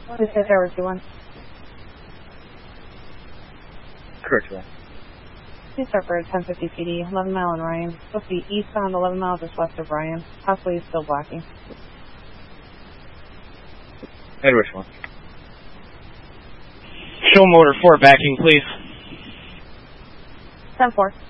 This is Tower 2-1. Correct, one. Please start for 1050 PD, 11 mile in Ryan. Supposed to be eastbound 11 miles just west of Ryan. Possibly still blocking. Edward 1. Show motor 4 backing, please. 10-4.